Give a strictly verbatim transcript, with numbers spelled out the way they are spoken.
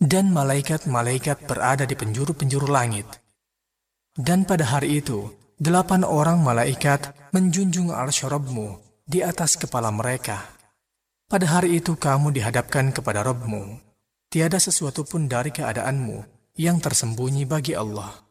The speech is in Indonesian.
dan malaikat-malaikat berada di penjuru-penjuru langit. Dan pada hari itu, delapan orang malaikat menjunjung arsy Rabb-Mu di atas kepala mereka. Pada hari itu kamu dihadapkan kepada Rabb-Mu. Tiada sesuatu pun dari keadaanmu yang tersembunyi bagi Allah.